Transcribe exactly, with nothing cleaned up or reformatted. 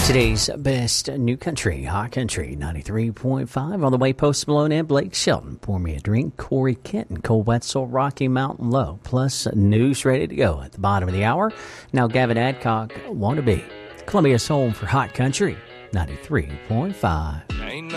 Today's best new country, hot country, ninety-three point five. On the way, Post Malone and Blake Shelton. Pour Me a Drink, Corey Kenton, Cold Wetzel, Rocky Mountain Low. Plus, news ready to go at the bottom of the hour. Now, Gavin Adcock, Wanna Be. Columbia's home for hot country, ninety-three point five.